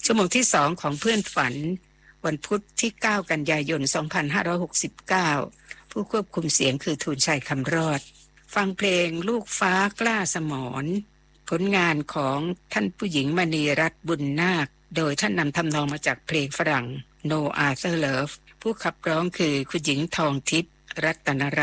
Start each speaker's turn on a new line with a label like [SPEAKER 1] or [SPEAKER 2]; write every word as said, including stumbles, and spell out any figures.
[SPEAKER 1] ชั่วโมงที่สองของเพื่อนฝันวันพุธที่เก้ากันยายนสองพันห้าร้อยหกสิบเก้าผู้ควบคุมเสียงคือทูลชัยคำรอดฟังเพลงลูกฟ้ากล้าสมรผลงานของท่านผู้หญิงมณีรัตน์บุญนาคโดยท่านนำทำนองมาจากเพลงฝรั่ง No Other Love ผู้ขับร้องคือคุณหญิงทองทิพย์รัตนรัตน์